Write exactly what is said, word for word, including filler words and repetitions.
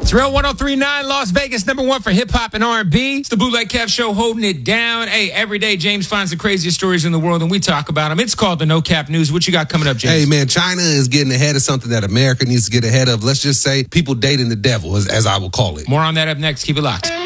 It's Real one oh three point nine, Las Vegas, number one for hip-hop and R and B. It's the Bootleg Kev Show holding it down. Hey, every day James finds the craziest stories in the world, and we talk about them. It's called the No Cap News. What you got coming up, James? Hey, man, China is getting ahead of something that America needs to get ahead of. Let's just say people dating the devil, as, as I will call it. More on that up next. Keep it locked.